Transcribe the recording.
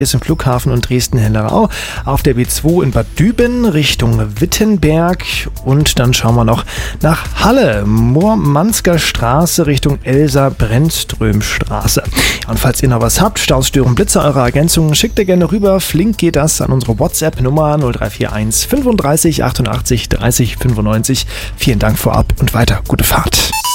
ist im Flughafen und Dresden-Hellerau, auf der B2 in Bad Düben Richtung Wittenberg und dann schauen wir noch nach Halle, Moormansker Straße Richtung Elsa-Brennström-Straße. Und falls ihr noch was habt, Staus, Störungen, Blitzer, eure Ergänzungen, schickt ihr gerne rüber. Flink geht das an unsere WhatsApp-Nummer 0341 35 88 30 95. Vielen Dank vorab und weiter gute Fahrt.